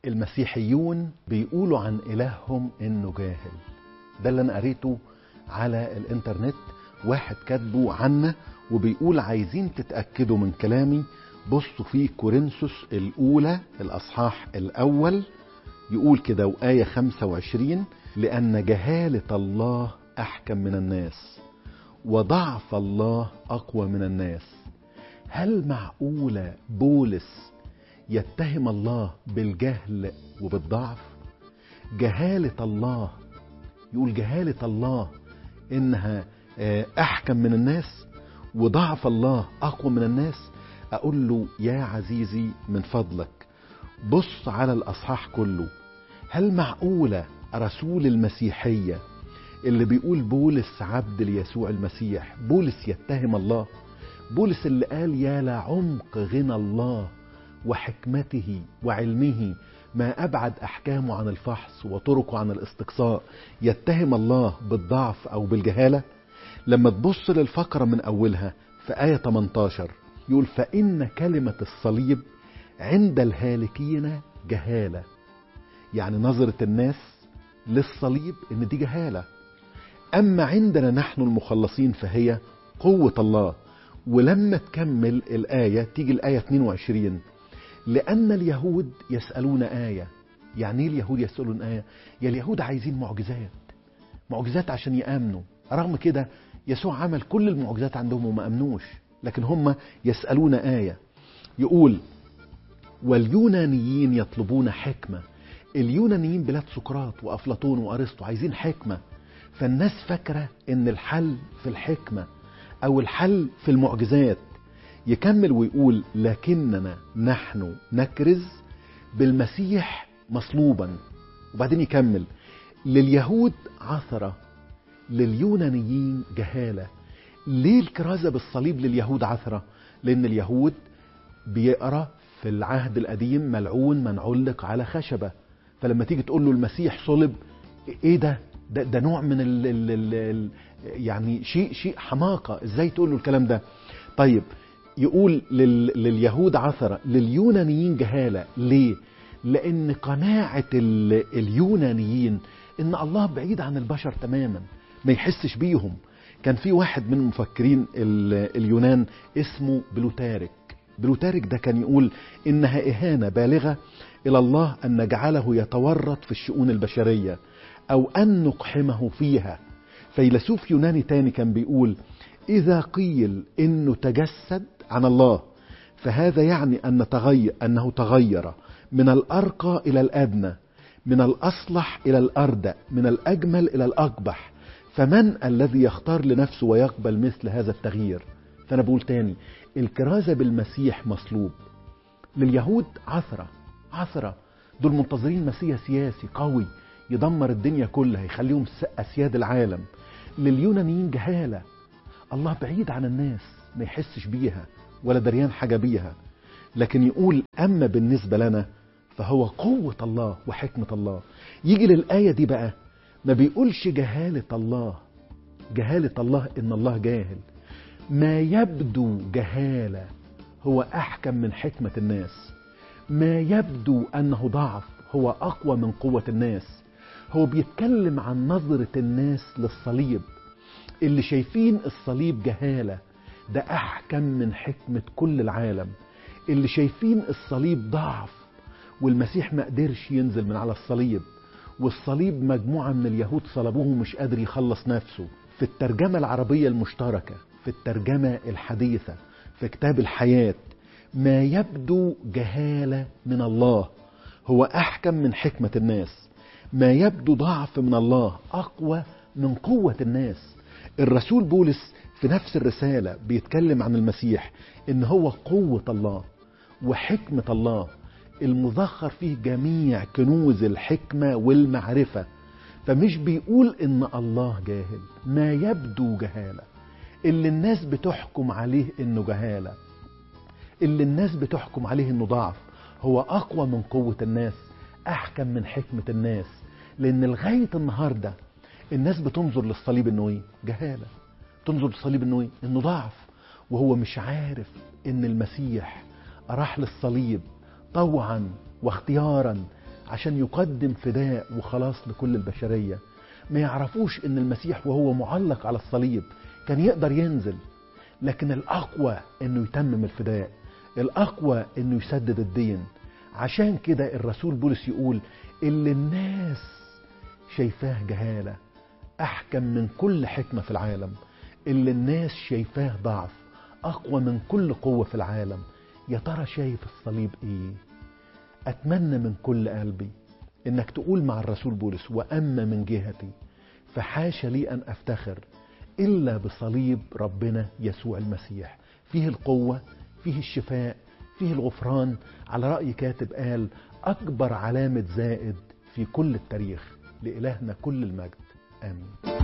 المسيحيون بيقولوا عن إلههم إنه جاهل. ده اللي أنا قريته على الإنترنت، واحد كاتبه عنا وبيقول عايزين تتأكدوا من كلامي بصوا في كورنثوس الأولى الأصحاح الأول يقول كده وآية 25: لأن جهالة الله أحكم من الناس وضعف الله أقوى من الناس. هل معقولة بولس يتهم الله بالجهل وبالضعف؟ جهالة الله، يقول جهالة الله إنها أحكم من الناس وضعف الله أقوى من الناس. أقول له يا عزيزي من فضلك بص على الأصحاح كله. هل معقولة رسول المسيحية اللي بيقول بولس عبد ليسوع المسيح، بولس يتهم الله؟ بولس اللي قال يا لعمق غنى الله وحكمته وعلمه، ما أبعد أحكامه عن الفحص وطرقه عن الاستقصاء، يتهم الله بالضعف أو بالجهالة؟ لما تبص للفقرة من أولها في آية 18 يقول فإن كلمة الصليب عند الهالكين جهالة. يعني نظرة الناس للصليب إن دي جهالة، أما عندنا نحن المخلصين فهي قوة الله. ولما تكمل الآية تيجي الآية 22 لأن اليهود يسألون آية. يعني ايه اليهود يسألون آية؟ يا اليهود عايزين معجزات عشان يآمنوا، رغم كده يسوع عمل كل المعجزات عندهم وما أمنوش، لكن هم يسألون آية. يقول واليونانيين يطلبون حكمة. اليونانيين بلاد سقراط وأفلاطون وأرسطو عايزين حكمة، فالناس فاكرة ان الحل في الحكمة او الحل في المعجزات. يكمل ويقول لكننا نحن نكرز بالمسيح مصلوبا. وبعدين يكمل لليهود عثرة لليونانيين جهالة. ليه الكرازة بالصليب لليهود عثرة؟ لأن اليهود بيقرأ في العهد القديم ملعون من علق على خشبة، فلما تيجي تقول له المسيح صلب، ايه ده نوع من يعني شيء حماقة، ازاي تقول له الكلام ده؟ طيب يقول لليهود عثرة لليونانيين جهالة. ليه؟ لأن قناعة اليونانيين إن الله بعيد عن البشر تماما، ما يحسش بيهم. كان في واحد من مفكرين اليونان اسمه بلوتارك ده كان يقول إنها إهانة بالغة إلى الله أن نجعله يتورط في الشؤون البشرية أو أن نقحمه فيها. فيلسوف يوناني تاني كان بيقول إذا قيل إنه تجسد عن الله فهذا يعني أنه تغير من الأرقى إلى الأدنى، من الأصلح إلى الأردأ، من الأجمل إلى الأقبح، فمن الذي يختار لنفسه ويقبل مثل هذا التغيير؟ فأنا بقول تاني الكرازة بالمسيح مصلوب. لليهود عثرة، دول منتظرين مسيح سياسي قوي يدمر الدنيا كلها يخليهم أسياد العالم. لليونانيين جهالة، الله بعيد عن الناس ما يحسش بيها ولا دريان حاجة بيها. لكن يقول أما بالنسبة لنا فهو قوة الله وحكمة الله. يجي للآية دي بقى ما بيقولش جهالة الله إن الله جاهل. ما يبدو جهالة هو أحكم من حكمة الناس، ما يبدو أنه ضعف هو أقوى من قوة الناس. هو بيتكلم عن نظرة الناس للصليب، اللي شايفين الصليب جهالة ده أحكم من حكمة كل العالم. اللي شايفين الصليب ضعف والمسيح ما قدرش ينزل من على الصليب، والصليب مجموعة من اليهود صلبوه مش قادر يخلص نفسه. في الترجمة العربية المشتركة، في الترجمة الحديثة، في كتاب الحياة، ما يبدو جهالة من الله هو أحكم من حكمة الناس، ما يبدو ضعف من الله أقوى من قوة الناس. الرسول بولس في نفس الرسالة بيتكلم عن المسيح إن هو قوة الله وحكمة الله المذخر فيه جميع كنوز الحكمة والمعرفة. فمش بيقول إن الله جاهل، ما يبدو جهالة، اللي الناس بتحكم عليه إنه جهالة، اللي الناس بتحكم عليه إنه ضعف، هو أقوى من قوة الناس، أحكم من حكمة الناس. لأن لغاية النهاردة الناس بتنظر للصليب إنه إيه؟ جهالة. تنظر للصليب إنه إيه؟ إنه ضعف، وهو مش عارف إن المسيح راح للصليب طوعا واختيارا عشان يقدم فداء وخلاص لكل البشرية. ما يعرفوش ان المسيح وهو معلق على الصليب كان يقدر ينزل، لكن الأقوى انه يتمم الفداء، الأقوى انه يسدد الدين. عشان كده الرسول بولس يقول اللي الناس شايفاه جهالة أحكم من كل حكمة في العالم، اللي الناس شايفاه ضعف أقوى من كل قوة في العالم. يا ترى شايف الصليب إيه؟ أتمنى من كل قلبي إنك تقول مع الرسول بولس وأما من جهتي فحاش لي أن أفتخر إلا بصليب ربنا يسوع المسيح، فيه القوة، فيه الشفاء، فيه الغفران. على رأي كاتب قال أكبر علامة زائد في كل التاريخ. لإلهنا كل المجد، آمين.